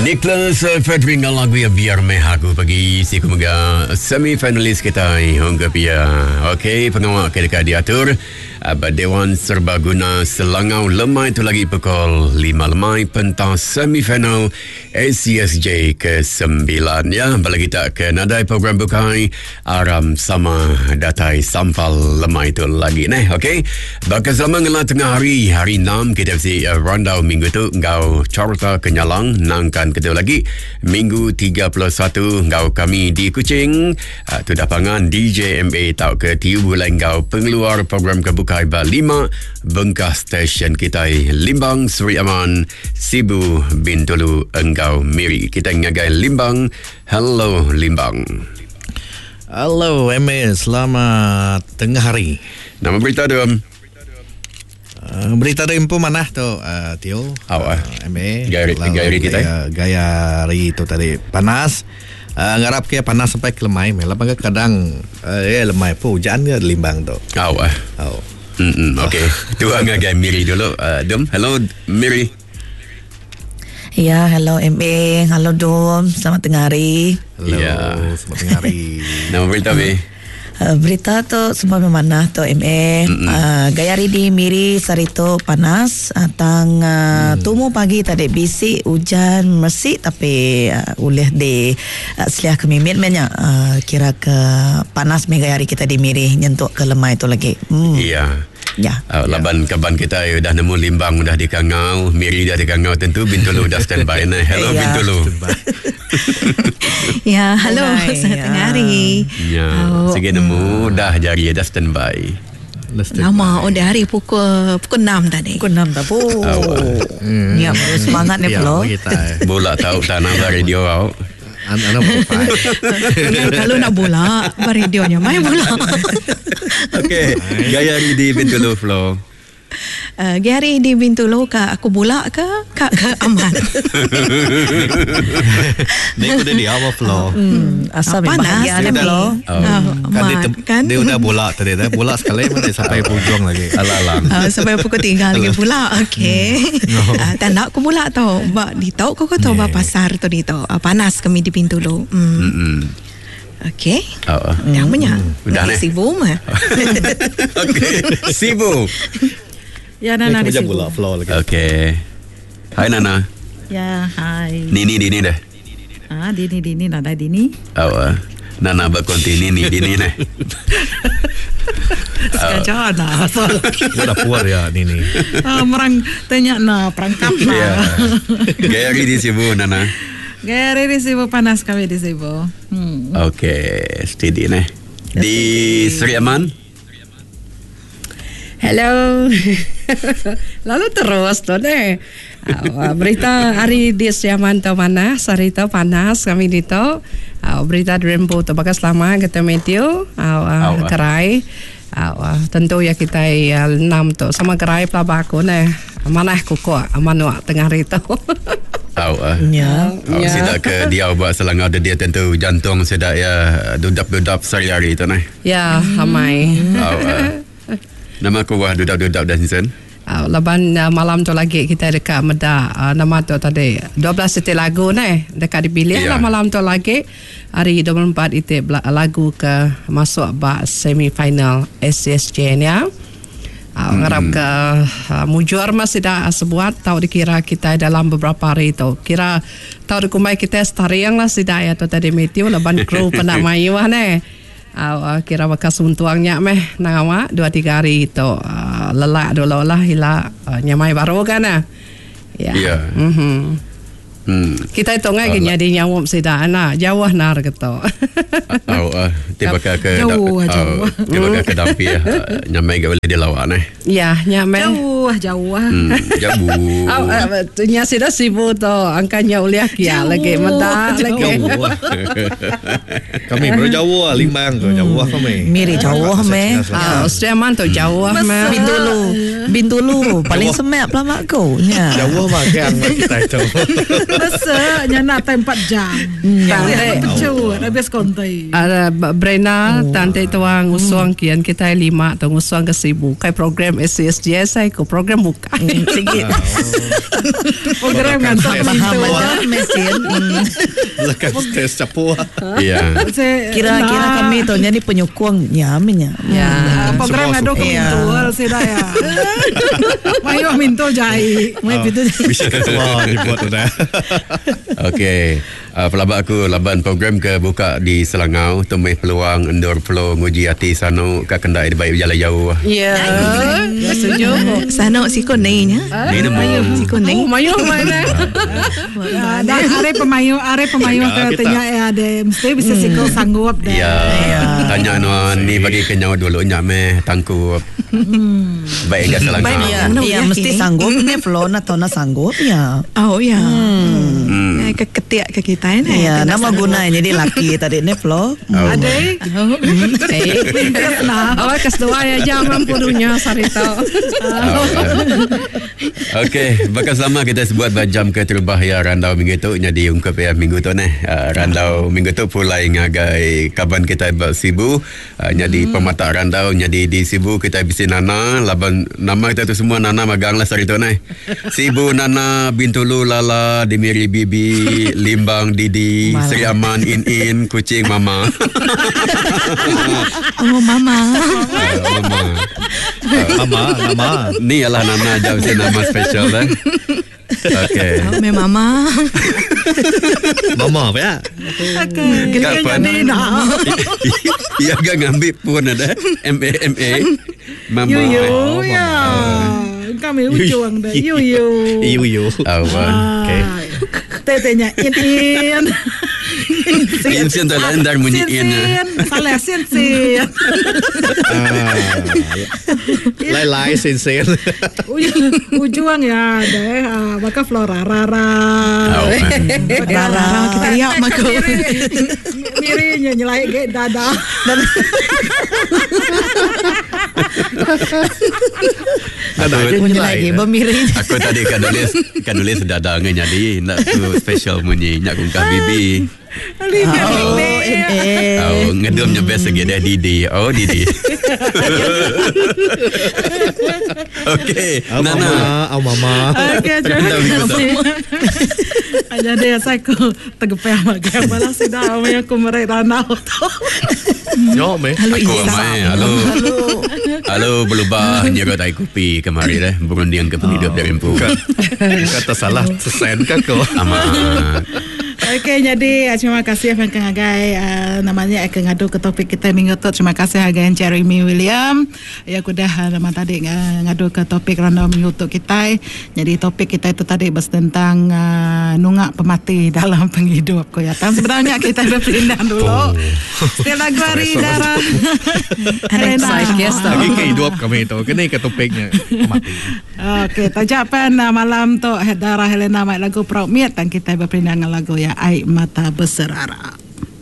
Nicholas Frederick dengan lagu yang biar mehaku bagi si kemuga semi-finalis kita hingga pia. Okey, pengawal kita diatur Dewan Serbaguna Selangau lemai itu lagi pukul 5 lemai pentas semi-final ACSJ ke-9 ya. Balik kita ke nadai program bukai aram sama datai sampal lemai itu lagi nih. Okey, bakal selama ngela tengah hari 6 kita si randau minggu tu ngau Carta Kenyalang nangkan kedua lagi minggu 31 ngau kami di Kuching tu dapangan DJMA tau ke tiu bulan ngau pengeluar program kebukai ba 5 bengkah stesen kita Limbang Seri Aman Sibu Bintulu Enggau Miri. Kita ngagai Limbang. Hello Limbang. Hello MA, selamat tengah hari. Nama berita dom. Berita info mana tu Tio? MA gaya kita. Gaya hari tu tadi panas. Ngarap ke panas sampai ke lemai. Melapang kadang lemai pun hujan ke Limbang tu. Okay. Tu ngagai Miri dulu. Dom. Hello Miri. Ya, hello MA, hello Dom, selamat tengah hari. Hello, selamat tengah hari. Nama berita B. Berita tu semua mana tu MA. Gaya hari di Miri sarito panas. Tang tumu pagi tadi bisi hujan mesik tapi uleh di selia kemimit banyak kira ke panas mega hari kita di Miri nyentuk ke lemai tu lagi. Iya. Ya. Laban kaban kita dah nemu Limbang dah di Kangau, Miri dah di Kangau, tentu Bintulu dah standby nah. Hello Bintulu. Ya, halo, selamat tengah hari. Ya, segi nemu dah jari dah standby. Lama dah hari pukul 6 tadi. Pukul 6 dah pun. Ya, semangat ni pula. Bola tahu tanah radio kau. Kalau nak bola radionya main bola. Okey, gaya hari di Bintulu Flow. Gaya hari di Bintulu aku bola ke aman. Ni aku dia awal Flow. Asal bahagia ni Flow. Kan dia udah bola tadi dah. Bola sekali mana sampai hujung lagi. Alang. Sampai pukul 3 lagi bola. Okey. Tak nak aku bola tau. Di tau kau tahu pasar tu di tau. Panas kami di Bintulu. Okey. Yang banyak. Udah sibuk mah. Okey. Sibuk. Ya Nana di sibuk. Bola Flow lagi. Okey. Hai Nana. Ya, hai. Dini dah. Dini Nana Dini. Nana berkonti Dini dah. Sengaja dah. Udah puar ya Nini. Merang tanya perangkap Ya. Gaya hari di sibuk Nana. Gaya hari di sibuk panas kami di sibuk. Okey, steady nih. Di Seri Aman. Hello. Lalu terus tu deh. Berita hari di Siaman tu mana? Sarita panas kami di tu. Berita Rempo tu bagas lama kita metiu. Kerai. Tentu ya kita 6 tu sama kerai pelabaku nih. Mana kuku amanua tengah hari tu. Ya. Sidak ke dia buat Selangor dia tentu jantung sidak ya dudap sehari-hari tu nih. Ya, ramai. Nama aku wah dudap dan sen. Laban malam tu lagi kita dekat Medak nama tu tadi 12 titik lagu ni dekat dipilih lah malam tu lagi hari 24 itu lagu ke masuk bak semi-final SSJ ni ya. Ngarap ke mujur masih dah sebuat tahu dikira kita dalam beberapa hari tu kira tahu dikumai kita stariang lah sidak ya tu tadi metiu laban kru penak mayu ni. Kira bekas untuangnya meh nama 2-3 hari itu lelak dulu lah hila nyamai baru kan ya. Kita itu ngai jadi nyawum sida anak jauh nar gitu. Tiba ke jauh. Tiba ke dampi nyamai ke boleh dilawak nih. Ya nyamai jauh. Jauh. Nya sida sibuk tu angkanya uliah kia lagi mata lagi. Kami baru jauh Limbang tu jauh kami. Miri jauh meh. Australia tu jauh meh. Bintulu paling semak lah mak kau. Jauh mah kan kita itu. Masa Agaknya nak time 4 jam. Tante Pecut habis kontai. ada Brena tante tuang usuang kian kita 5 tong usuang ke 1000 kai program SCSJS ai ko program buka. Sikit. Program ngantuk Faham pintu. aja mesin. Lekas tes capua. Ya. Kira-kira kami tu jadi penyokong nyamnya. Ya. Program Semua ngadu ke Iya. pintu saya ya. Mayo minto jai. Mai pintu. Bisa ketua dibuat dah. Okey. Pelabak aku laban program ke buka di Selangau tumeh peluang endor flow nguji hati sano kat kendai di baik berjalan jauh. Ya. Setuju. Sana si konenya. Ni nama. Si koneng. Oh, mayo mana? Are pemayu ke tanya ada mesti bisa sikol sanggup dah. Ya. Tanya no ni bagi kenyau dulu nyak meh tangkup. Baik kat Selangau. Ya, mesti sanggup ni flow atau na sanggup ya. Oh ya. Keketiak ke kita ni. Ya, nama guna jadi laki tadi ni flow. Ada. Awak kas doa ya jangan purunya sarito. Okey, bakal sama kita sebut jam ke terbahaya randau minggu tu jadi ungkap ya minggu tu ni. Randau minggu tu pulai ngagai kaban kita buat sibu. Jadi pemata randau jadi di sibu kita bisi Nana laban nama kita tu semua Nana magang lah sarito ni. Sibu Nana Bintulu Lala Dimiri Bibi Limbang Didi Sri Aman In Kucing Mama. Oh mama. Mama. Ni ialah Nana jauh nama special lah. Okey. Me mama. Mama apa ya? Kapan? Ya gak ngambil pun ada MA. Mama. Yo ya. Kami ujung dah. Yo. Iu. Awak. Okey. Tetenya in. Insin tu lah ndar munyi in. Salah sin. Lai sen. Ujung ya deh. Maka Flora Rara. Rara kita lihat mako. Mirinya nyelai ke dada. Ada aja Punya lagi bermiring. Aku tadi kan nulis dada jadi nak tu special munyi nyak kungkah bibi. Oh, ngedumnya best lagi dah Didi. Oh, Didi. Okey, Nana. Mama. Okey, jangan aja deh saya ku tegepeh magang malah sudah amai aku merai danau tu. Yo me. Aku amai. Halo berubah nyaga tai kopi kemari dah. Berunding ke penghidup dari Empu. Kata salah sesen kan kau. Amat. Okey, jadi terima kasih yang ngagai namanya akan ngadu ke topik kita minggu tu. Terima kasih agen Jeremy William. Ya aku dah nama tadi ngadu ke topik random minggu tu kita. Jadi topik kita itu tadi bahas tentang nungak pemati dalam penghidup ko ya. Sebenarnya kita berpindah dulu. Still lagu hari darah. Lagi ke hidup kami itu. Kena ke topiknya mati. Okey, tajapan malam tu Darah Helena mai lagu Proud Meat dan kita berpindah dengan lagu ya Air Mata Berserara.